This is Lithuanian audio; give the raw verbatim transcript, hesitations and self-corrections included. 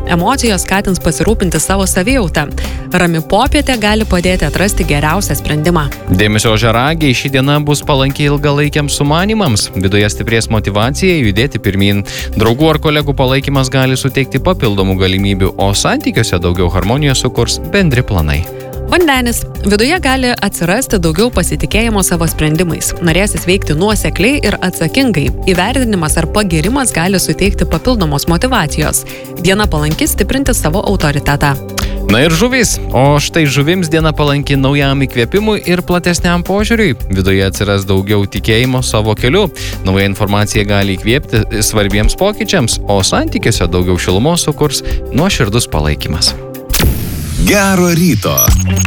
Emocijos skatins pasirūpinti savo savijautą. Rami popietė gali padėti atrasti geriausią sprendimą. Dėmesio ožiaragiai, ši diena bus palanki ilgalaikiams sumanimams. Viduje stiprės motyvacija judėti pirmyn. Draugų ar kolegų palaikymas gali suteikti papildomų galimybių, o santykiuose daugiau harmonijos sukurs bendri planai. Vandenis. Viduje gali atsirasti daugiau pasitikėjimo savo sprendimais. Norėsis veikti nuosekliai ir atsakingai. Įvertinimas ar pagirimas gali suteikti papildomos motyvacijos. Diena palanki stiprinti savo autoritetą. Na ir žuvys. O štai žuvims diena palanki naujam įkvėpimui ir platesniam požiūriui. Viduje atsiras daugiau tikėjimo savo keliu. Nauja informacija gali įkvėpti svarbiems pokyčiams, o santykiuose daugiau šilumos sukurs nuoširdus palaikymas. Gero ryto.